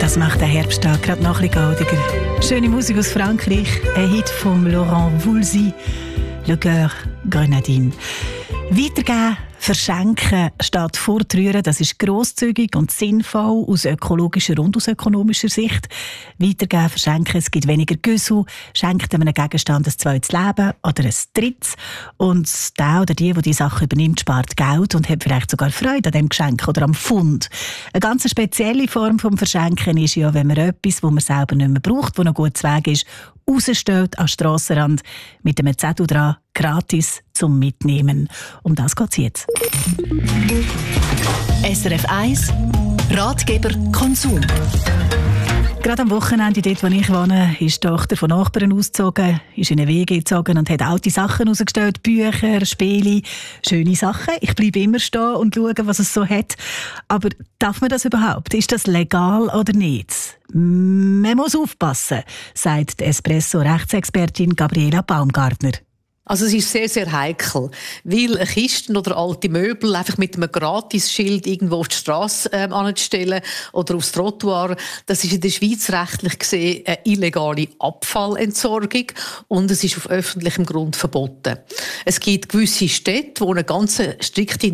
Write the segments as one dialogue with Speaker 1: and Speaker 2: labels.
Speaker 1: Das macht der Herbsttag gerade noch ein bisschen goldiger. Schöne Musik aus Frankreich, ein Hit von Laurent Voulzy, Le Coeur Grenadine. Weitergeben, verschenken statt fortrühren, das ist grosszügig und sinnvoll aus ökologischer und aus ökonomischer Sicht. Weitergeben, verschenken, es gibt weniger Güssel, schenkt einem Gegenstand ein zweites Leben oder ein drittes. Und der oder die Sache übernimmt, spart Geld und hat vielleicht sogar Freude an dem Geschenk oder am Fund. Eine ganz spezielle Form vom Verschenken ist ja, wenn man etwas, das man selber nicht mehr braucht, das noch gut zu Weg ist, rausstellt an den Strassenrand mit einem Zettel dran, gratis zum Mitnehmen. Um das geht es jetzt.
Speaker 2: SRF 1 Ratgeber Konsum.
Speaker 1: Gerade am Wochenende, dort wo ich wohne, ist die Tochter von Nachbarn ausgezogen, ist in eine WG gezogen und hat alte Sachen rausgestellt, Bücher, Spiele, schöne Sachen. Ich bleibe immer stehen und schaue, was es so hat. Aber darf man das überhaupt? Ist das legal oder nicht? Man muss aufpassen, sagt die Espresso-Rechtsexpertin Gabriela Baumgartner.
Speaker 3: Also es ist sehr, sehr heikel, weil eine Kiste oder alte Möbel einfach mit einem Gratisschild irgendwo auf die Strasse anzustellen oder aufs Trottoir, das ist in der Schweiz rechtlich gesehen eine illegale Abfallentsorgung und es ist auf öffentlichem Grund verboten. Es gibt gewisse Städte, die eine ganz strikte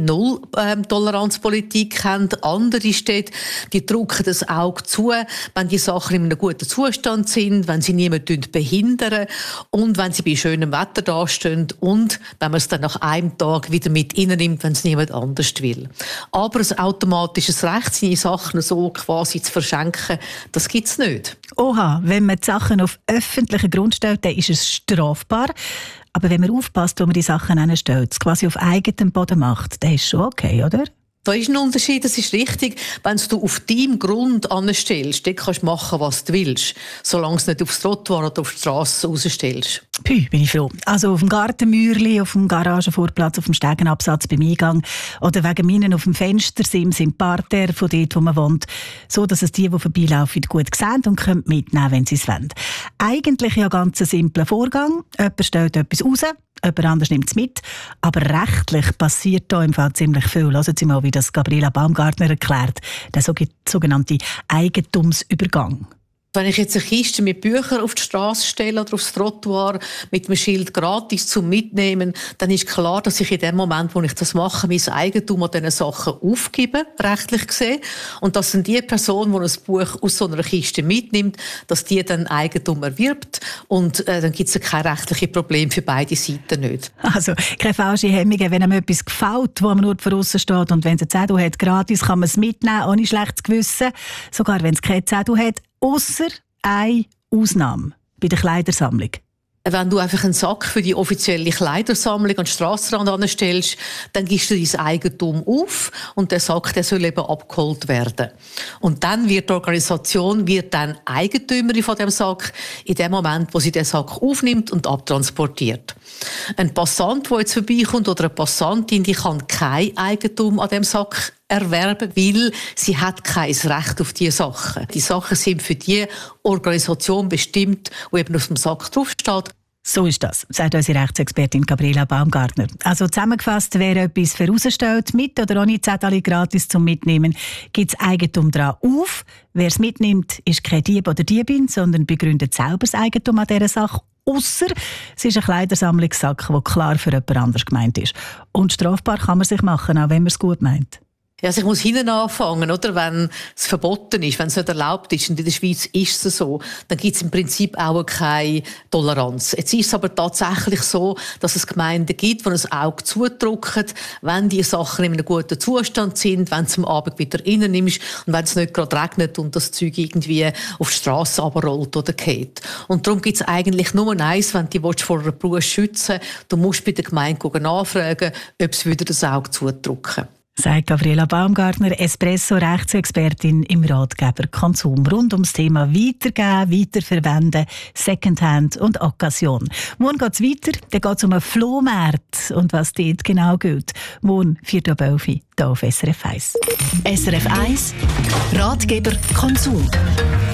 Speaker 3: Null-Toleranz-Politik haben. Andere Städte, die drücken das Auge zu, wenn die Sachen in einem guten Zustand sind, wenn sie niemanden behindern und wenn sie bei schönem Wetter dastehen. Und wenn man es dann nach einem Tag wieder mit reinnimmt, wenn es niemand anders will. Aber ein automatisches Recht, seine Sachen so quasi zu verschenken, das gibt es nicht.
Speaker 1: Oha, wenn man die Sachen auf öffentlichen Grund stellt, dann ist es strafbar. Aber wenn man aufpasst, wo man die Sachen hinstellt, es quasi auf eigenem Boden macht, dann ist es schon okay, oder?
Speaker 3: Da ist ein Unterschied, das ist richtig. Wenn du auf deinem Grund anstellst, dann kannst du machen, was du willst. Solange du es nicht aufs Trottoir oder auf die Strasse rausstellst.
Speaker 1: Bin ich froh. Also auf dem Gartenmauerli, auf dem Garagenvorplatz, auf dem Stegenabsatz beim Eingang oder wegen meinen auf dem Fenstersims im Parterre von dort, wo man wohnt. So, dass es die vorbeilaufen, gut sehen und können mitnehmen, wenn sie es wollen. Eigentlich ja ganz ein simpler Vorgang. Jemand stellt etwas raus, jemand anderes nimmt es mit. Aber rechtlich passiert da im Fall ziemlich viel. Hören Sie mal, wie das Gabriela Baumgartner erklärt. Der sogenannte Eigentumsübergang.
Speaker 3: Wenn ich jetzt eine Kiste mit Büchern auf die Strasse stelle oder aufs Trottoir mit einem Schild gratis zum Mitnehmen, dann ist klar, dass ich in dem Moment, wo ich das mache, mein Eigentum an diesen Sachen aufgebe, rechtlich gesehen. Und das sind die Personen, die ein Buch aus so einer Kiste mitnimmt, dass die dann Eigentum erwirbt. Und dann gibt es ja kein rechtliches Problem für beide Seiten nicht.
Speaker 1: Also keine falschen Hemmungen, wenn einem etwas gefällt, wo man nur von aussen steht und wenn es einen Zettel hat, gratis, kann man es mitnehmen, ohne schlechtes Gewissen. Sogar wenn es keinen Zettel hat. Ausser eine Ausnahme bei der Kleidersammlung.
Speaker 3: Wenn du einfach einen Sack für die offizielle Kleidersammlung an den Strassenrand anstellst, dann gibst du dein Eigentum auf und der Sack, der soll eben abgeholt werden. Und dann wird die Organisation dann Eigentümerin von dem Sack in dem Moment, wo sie den Sack aufnimmt und abtransportiert. Ein Passant, der jetzt vorbeikommt oder eine Passantin, die kann kein Eigentum an dem Sack erwerben, weil sie hat kein Recht auf diese Sachen. Die Sachen sind für die Organisation bestimmt, die eben auf dem Sack draufsteht.
Speaker 1: So ist das, sagt unsere Rechtsexpertin Gabriela Baumgartner. Also zusammengefasst, wer etwas vorausstellt, mit oder ohne Zettel gratis zum Mitnehmen, gibt das Eigentum daran auf. Wer es mitnimmt, ist kein Dieb oder Diebin, sondern begründet selber das Eigentum an dieser Sache. Ausser es ist ein Kleidersammlungssack, der klar für jemand anders gemeint ist. Und strafbar kann man sich machen, auch wenn man es gut meint.
Speaker 3: Ja, also ich muss hinten anfangen, oder? Wenn es verboten ist, wenn es nicht erlaubt ist, und in der Schweiz ist es so, dann gibt es im Prinzip auch keine Toleranz. Jetzt ist es aber tatsächlich so, dass es Gemeinden gibt, die ein Auge zudrücken, wenn die Sachen in einem guten Zustand sind, wenn du am Abend wieder rein nimmst und wenn es nicht gerade regnet und das Zeug irgendwie auf die Strasse runterrollt oder geht. Und darum gibt es eigentlich nur eins, wenn du dich vor einer Brut schützen willst, du musst bei der Gemeinde nachfragen, ob sie wieder das Auge zudrücken.
Speaker 1: Sagt Gabriela Baumgartner, Espresso-Rechtsexpertin im Ratgeber Konsum. Rund ums Thema Weitergeben, Weiterverwenden, Secondhand und Occasion. Morgen geht es weiter, dann geht es um einen Flohmarkt und was dort genau gilt. Morgen 4.11 hier auf SRF 1.
Speaker 2: SRF 1 Ratgeber Konsum.